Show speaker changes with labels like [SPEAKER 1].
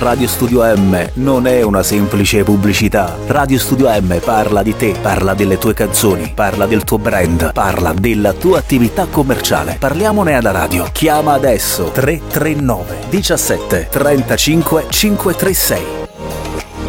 [SPEAKER 1] Radio Studio M non è una semplice pubblicità. Radio Studio M parla di te, parla delle tue canzoni, parla del tuo brand, parla della tua attività commerciale. Parliamone alla radio. Chiama adesso 339 17 35 536.